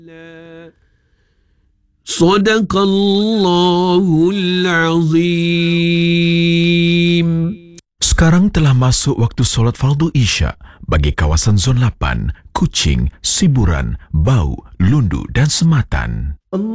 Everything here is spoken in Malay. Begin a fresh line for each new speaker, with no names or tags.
Sadaqallahul Azim.
Sekarang telah masuk waktu solat fardu Isya bagi kawasan Zon 8, Kuching, Siburan, Bau, Lundu dan Sematan.